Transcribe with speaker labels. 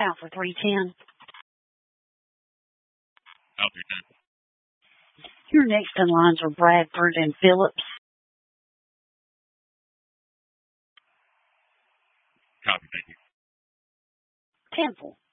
Speaker 1: Alpha 310.
Speaker 2: Alpha 310.
Speaker 1: Your next in lines are Bradford and Phillips.
Speaker 2: Copy, thank you.
Speaker 1: Temple.